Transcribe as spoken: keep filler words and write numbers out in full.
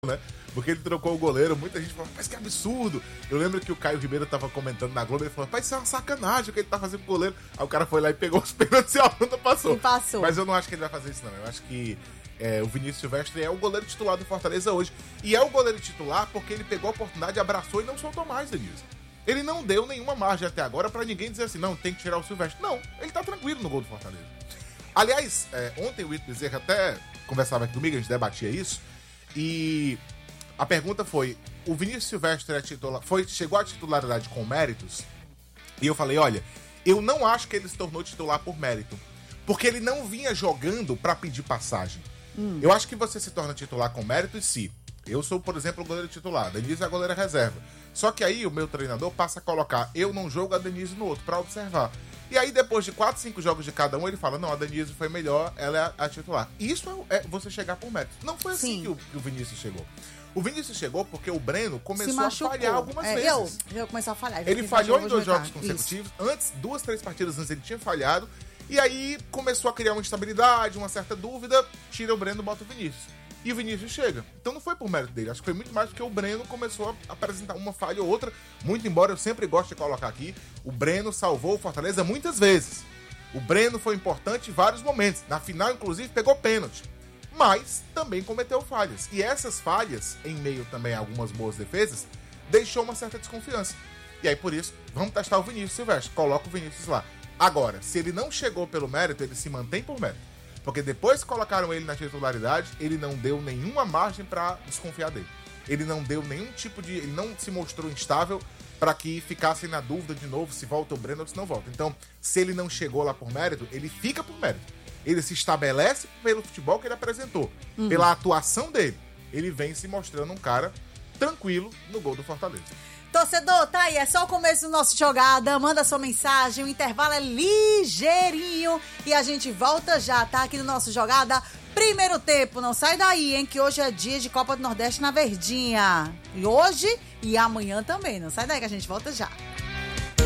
né? Porque ele trocou o goleiro, muita gente falou, mas que absurdo. Eu lembro que o Caio Ribeiro tava comentando na Globo, ele falou, pai, isso é uma sacanagem o que ele tá fazendo com o goleiro. Aí o cara foi lá e pegou os pênaltis e a Holanda passou. E passou. Mas eu não acho que ele vai fazer isso, não. Eu acho que é, o Vinícius Silvestre é o goleiro titular do Fortaleza hoje. E é o goleiro titular porque ele pegou a oportunidade, abraçou e não soltou mais, Denilson. Ele não deu nenhuma margem até agora pra ninguém dizer assim, não, tem que tirar o Silvestre. Não, ele tá tranquilo no gol do Fortaleza. Aliás, é, ontem o Wilton Bezerra até conversava aqui comigo, a gente debatia isso, e a pergunta foi, o Vinícius Silvestre é titular, foi, chegou à titularidade com méritos? E eu falei, olha, eu não acho que ele se tornou titular por mérito, porque ele não vinha jogando pra pedir passagem. Hum. Eu acho que você se torna titular com mérito e se... Eu sou, por exemplo, o goleiro titular, a Denise é a goleira reserva. Só que aí o meu treinador passa a colocar eu num jogo, a Denise no outro, pra observar. E aí depois de quatro, cinco jogos de cada um, ele fala, não, a Denise foi melhor, ela é a, a titular. Isso é, é você chegar por mérito. Não foi assim que o, que o Vinícius chegou. O Vinícius chegou porque o Breno começou a falhar algumas é, vezes. Eu, eu começou a falhar. Ele falhou em dois jogos consecutivos. Isso. Antes, duas, três partidas antes ele tinha falhado. E aí começou a criar uma instabilidade, uma certa dúvida. Tira o Breno, bota o Vinícius. E o Vinícius chega. Então não foi por mérito dele. Acho que foi muito mais porque o Breno começou a apresentar uma falha ou outra. Muito embora eu sempre gosto de colocar aqui, o Breno salvou o Fortaleza muitas vezes. O Breno foi importante em vários momentos. Na final, inclusive, pegou pênalti. Mas também cometeu falhas. E essas falhas, em meio também a algumas boas defesas, deixou uma certa desconfiança. E aí, por isso, vamos testar o Vinícius Silvestre. Coloca o Vinícius lá. Agora, se ele não chegou pelo mérito, ele se mantém por mérito. Porque depois que colocaram ele na titularidade, ele não deu nenhuma margem pra desconfiar dele. Ele não deu nenhum tipo de... Ele não se mostrou instável para que ficassem na dúvida de novo se volta o Breno ou se não volta. Então, se ele não chegou lá por mérito, ele fica por mérito. Ele se estabelece pelo futebol que ele apresentou. Uhum. Pela atuação dele. Ele vem se mostrando um cara tranquilo no gol do Fortaleza. Torcedor, tá aí, é só o começo do nosso Jogada, manda sua mensagem, o intervalo é ligeirinho e a gente volta já, tá? Aqui no nosso Jogada, primeiro tempo, não sai daí, hein, que hoje é dia de Copa do Nordeste na Verdinha. E hoje e amanhã também, não sai daí que a gente volta já.